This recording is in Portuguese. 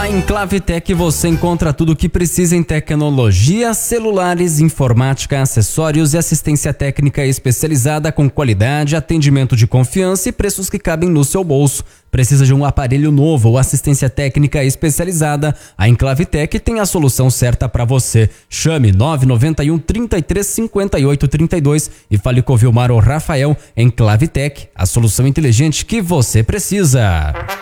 Enclavitec você encontra tudo o que precisa em tecnologia, celulares, informática, acessórios e assistência técnica especializada com qualidade, atendimento de confiança e preços que cabem no seu bolso. Precisa de um aparelho novo ou assistência técnica especializada? A Enclavitec tem a solução certa para você. Chame 991 33 58 32 e fale com o Vilmar ou Rafael. Enclavitec, a solução inteligente que você precisa.